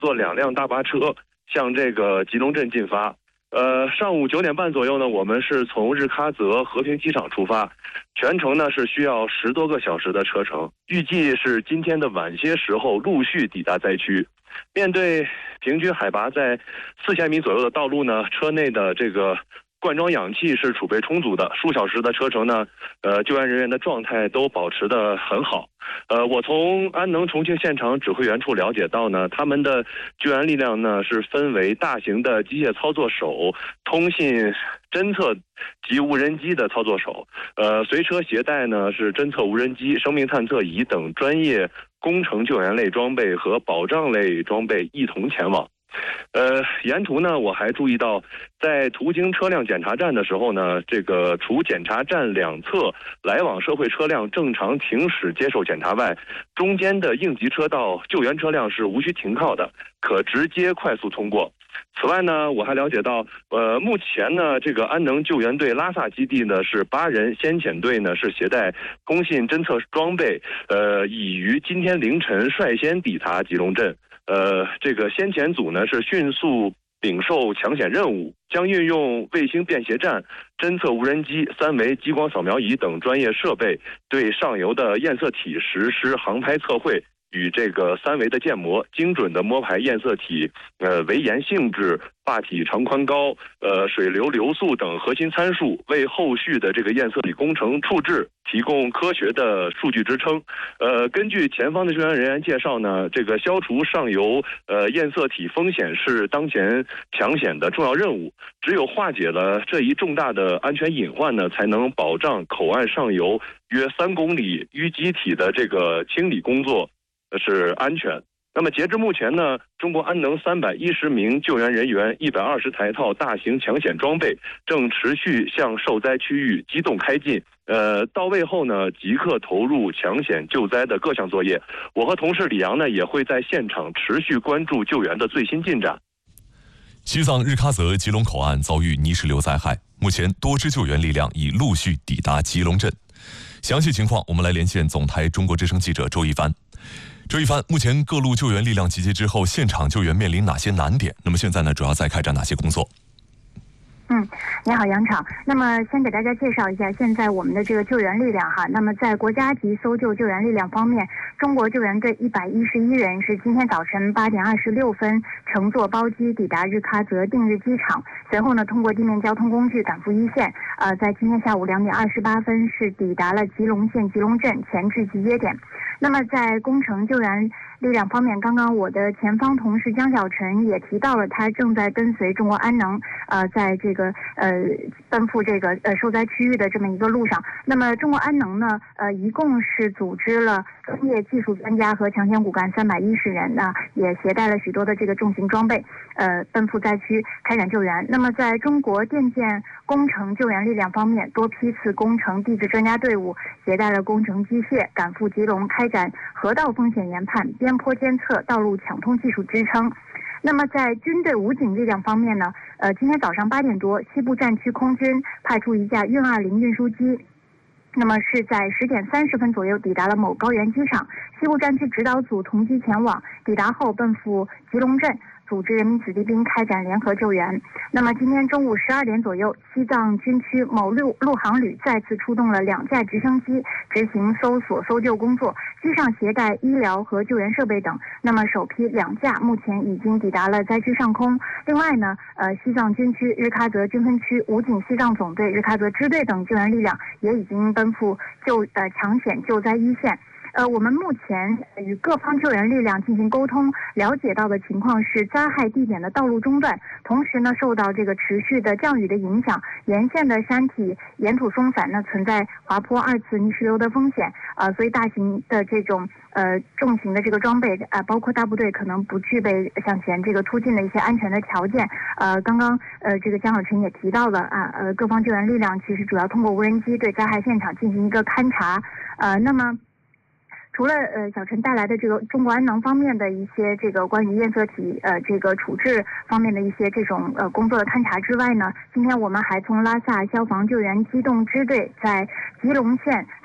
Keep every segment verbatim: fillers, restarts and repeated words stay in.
坐两辆大巴车向这个吉隆镇进发。呃，上午九点半左右呢，我们是从日喀则和平机场出发，全程呢是需要十多个小时的车程，预计是今天的晚些时候陆续抵达灾区。面对平均海拔在四千米左右的道路呢，车内的这个灌装氧气是储备充足的，数小时的车程呢，呃，救援人员的状态都保持得很好。呃，我从安能重庆现场指挥员处了解到呢，他们的救援力量呢是分为大型的机械操作手、通信侦测及无人机的操作手，呃，随车携带呢是侦测无人机、生命探测仪等专业工程救援类装备和保障类装备一同前往。呃，沿途呢，我还注意到，在途经车辆检查站的时候呢，这个除检查站两侧来往社会车辆正常停驶接受检查外，中间的应急车道救援车辆是无需停靠的，可直接快速通过。此外呢，我还了解到，呃，目前呢，这个安能救援队拉萨基地呢是八人，先遣队呢是携带通信侦测装备，呃，已于今天凌晨率先抵达吉隆镇。呃，这个先遣组呢是迅速领受抢险任务，将运用卫星便携站、侦测无人机、三维激光扫描仪等专业设备，对上游的验色体实施航拍测绘。与这个三维的建模、精准的摸排验色体、呃围岩性质、坝体长宽高、呃水流流速等核心参数，为后续的这个验色体工程处置提供科学的数据支撑。呃，根据前方的救援人员介绍呢，这个消除上游呃验色体风险是当前抢险的重要任务。只有化解了这一重大的安全隐患呢，才能保障口岸上游约三公里淤积体的这个清理工作是安全。那么截至目前呢，中国安能三百一十名救援人员、一百二十台套大型抢险装备正持续向受灾区域机动开进。呃，到位后呢，即刻投入抢险救灾的各项作业。我和同事李阳呢，也会在现场持续关注救援的最新进展。 西藏日喀则吉隆口岸遭遇泥石流灾害，目前多支救援力量已陆续抵达吉隆镇。详细情况，我们来连线总台中国之声记者周一帆。周一帆，目前各路救援力量集结之后，现场救援面临哪些难点？那么现在呢，主要在开展哪些工作？ 嗯，你好，杨场。那么先给大家介绍一下现在我们的这个救援力量哈。那么在国家级搜救救援力量方面，中国救援队一百一十一人是今天早晨八点二十六分乘坐包机抵达日喀则定日机场，随后呢通过地面交通工具赶赴一线。呃，在今天下午两点二十八分是抵达了吉隆县吉隆镇前置集结点。那么在工程救援力量方面，刚刚我的前方同事江小晨也提到了，他正在跟随中国安能，呃，在这个呃奔赴这个呃受灾区域的这么一个路上。那么中国安能呢，呃，一共是组织了专业技术专家和抢险骨干三百一十人呢，也携带了许多的这个重型装备，呃，奔赴灾区开展救援。那么在中国电建工程救援力量方面，多批次工程地质专家队伍携带了工程机械赶赴吉隆，开展河道风险研判、边坡监测、道路抢通技术支撑。那么在军队武警力量方面呢，呃，今天早上八点多，西部战区空军派出一架运二零运输机，那么是在十点三十分左右抵达了某高原机场，西部战区指导组同机前往，抵达后奔赴吉隆镇，组织人民子弟兵开展联合救援。那么今天中午十二点左右，西藏军区某陆陆航旅再次出动了两架直升机执行搜索搜救工作，机上携带医疗和救援设备等。那么首批两架目前已经抵达了灾区上空。另外呢，呃，西藏军区日喀则军分区武警西藏总队、日喀则支队等救援力量也已经奔赴救呃抢险救灾一线。呃，我们目前与各方救援力量进行沟通，了解到的情况是灾害地点的道路中断，同时呢，受到这个持续的降雨的影响，沿线的山体岩土松散呢，存在滑坡、二次泥石流的风险。呃，所以大型的这种呃重型的这个装备啊、呃，包括大部队可能不具备向前这个突进的一些安全的条件。呃，刚刚呃这个江小晨也提到了啊，呃各方救援力量其实主要通过无人机对灾害现场进行一个勘察。呃，那么。除了呃小陈带来的这个中国安能方面的一些这个关于验色体呃这个处置方面的一些这种呃工作的勘察之外呢，今天我们还从拉萨消防救援机动支队在吉隆县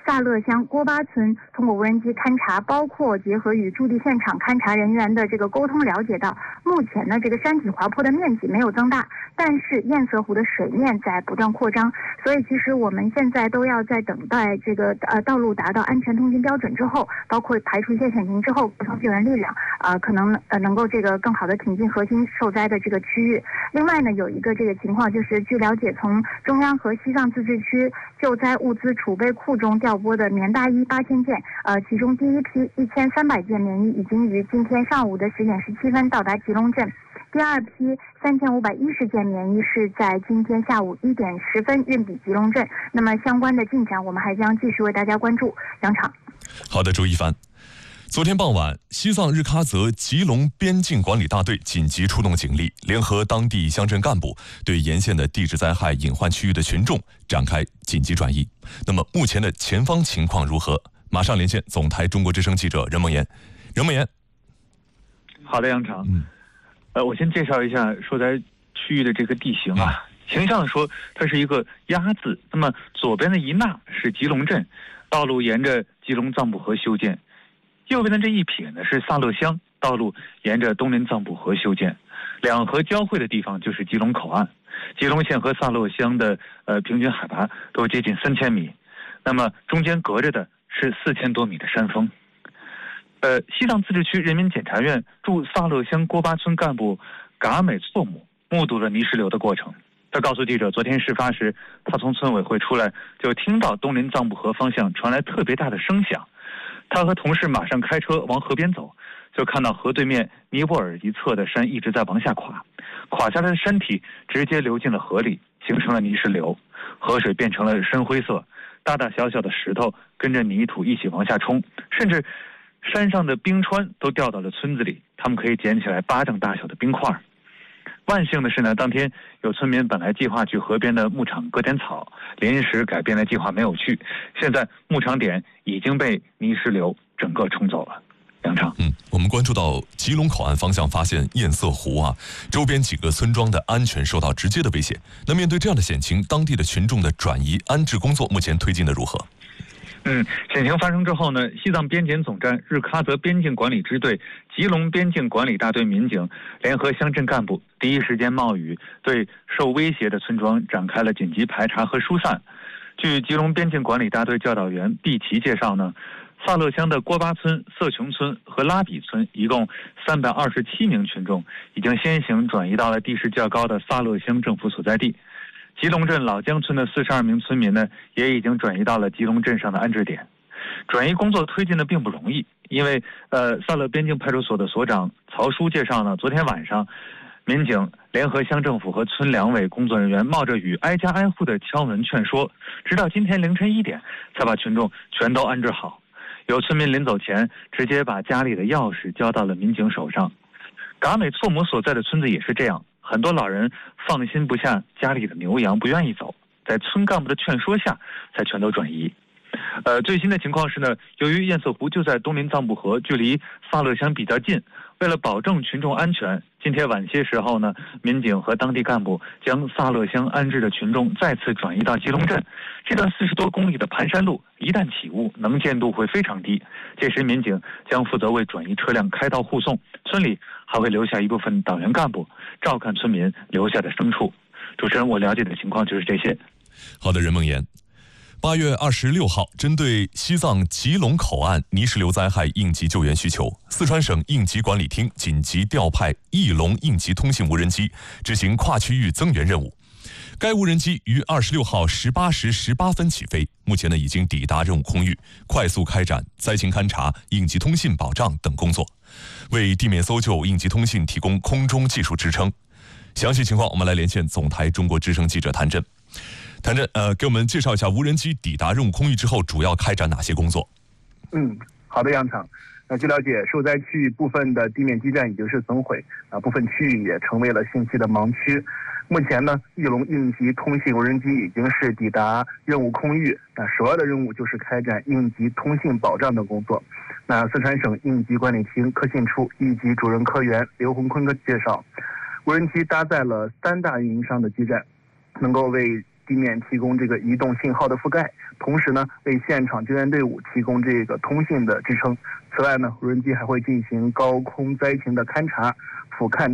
萨勒乡郭巴村，通过无人机勘察，包括结合与驻地现场勘察人员的这个沟通，了解到目前呢这个山体滑坡的面积没有增大，但是堰塞湖的水面在不断扩张，所以其实我们现在都要在等待这个呃道路达到安全通行标准之后，包括排除一些险情之后，补充救援力量呃可能呃能够这个更好的挺进核心受灾的这个区域。另外呢，有一个这个情况就是，据了解，从中央和西藏自治区救灾物资储备库中调拨的棉大衣八千件，呃，其中第一批一千三百件棉衣已经于今天上午的十点十七分到达吉隆镇，第二批三千五百一十件棉衣是在今天下午一点十分运抵吉隆镇。那么相关的进展，我们还将继续为大家关注。杨场。 好的，周一帆。昨天傍晚，西藏日喀则吉隆边境管理大队紧急出动警力，联合当地乡镇干部，对沿线的地质灾害隐患区域的群众展开紧急转移。那么目前的前方情况如何？马上连线总台中国之声记者任梦妍。任梦妍。 好的，杨长。嗯，呃，我先介绍一下受灾区域的这个地形啊。形象地说，它是一个鸭字。那么左边的一捺是吉隆镇，道路沿着吉隆藏布河修建。右边的这一撇呢是萨勒乡，道路沿着东林藏布河修建，两河交汇的地方就是吉隆口岸。吉隆县和萨勒乡的呃平均海拔都接近三千米，那么中间隔着的是四千多米的山峰。呃，西藏自治区人民检察院驻萨勒乡郭巴村干部嘎美措姆目睹了泥石流的过程。他告诉记者，昨天事发时，他从村委会出来就听到东林藏布河方向传来特别大的声响。他和同事马上开车往河边走，就看到河对面尼泊尔一侧的山一直在往下垮，垮下来的山体直接流进了河里，形成了泥石流，河水变成了深灰色，大大小小的石头跟着泥土一起往下冲，甚至山上的冰川都掉到了村子里，他们可以捡起来巴掌大小的冰块。万幸的是呢，当天有村民本来计划去河边的牧场割点草，临时改变了计划没有去。现在牧场点已经被泥石流整个冲走了。杨畅， 嗯，我们关注到吉隆口岸方向发现堰塞湖啊，周边几个村庄的安全受到直接的威胁。那面对这样的险情，当地的群众的转移安置工作目前推进的如何？ 嗯，险情发生之后呢，西藏边检总站日喀则边境管理支队、吉隆边境管理大队民警联合乡镇干部，第一时间冒雨对受威胁的村庄展开了紧急排查和疏散。据吉隆边境管理大队教导员毕奇介绍呢，萨勒乡的郭巴村、色琼村和拉比村一共三百二十七名群众已经先行转移到了地势较高的萨勒乡政府所在地。吉隆镇老江村的四十二名村民呢，也已经转移到了吉隆镇上的安置点。转移工作推进的并不容易，因为呃，萨勒边境派出所的所长曹叔介绍呢，昨天晚上，民警联合乡政府和村两委工作人员冒着雨挨家挨户的敲门劝说，直到今天凌晨一点才把群众全都安置好。有村民临走前直接把家里的钥匙交到了民警手上。嘎美措姆所在的村子也是这样。很多老人放心不下家里的牛羊，不愿意走，在村干部的劝说下，才全都转移。呃，最新的情况是呢，由于堰塞湖就在东林藏布河，距离萨勒乡比较近，为了保证群众安全，今天晚些时候呢，民警和当地干部将萨勒乡安置的群众再次转移到吉隆镇。这段四十多公里的盘山路，一旦起雾，能见度会非常低。届时，民警将负责为转移车辆开道护送，村里还会留下一部分党员干部照看村民留下的牲畜。主持人，我了解的情况就是这些。 好的，任梦妍。八月二十六号，针对西藏吉隆口岸泥石流灾害应急救援需求，四川省应急管理厅紧急调派翼龙应急通信无人机执行跨区域增援任务。该无人机于二十六号十八时十八分起飞，目前呢已经抵达任务空域，快速开展灾情勘察、应急通信保障等工作，为地面搜救、应急通信提供空中技术支撑。详细情况，我们来连线总台中国之声记者谭震。谭震，呃，给我们介绍一下无人机抵达任务空域之后，主要开展哪些工作？ 嗯，好的，杨场。那据了解，受灾区域部分的地面基站已经是损毁，啊，部分区域也成为了信息的盲区。目前呢，翼龙应急通信无人机已经是抵达任务空域，那首要的任务就是开展应急通信保障的工作。那四川省应急管理厅科信处一级主任科员刘洪坤介绍，无人机搭载了三大运营商的基站，能够为地面提供这个移动信号的覆盖，同时呢为现场救援队伍提供这个通信的支撑。此外呢，无人机还会进行高空灾情的勘察、俯瞰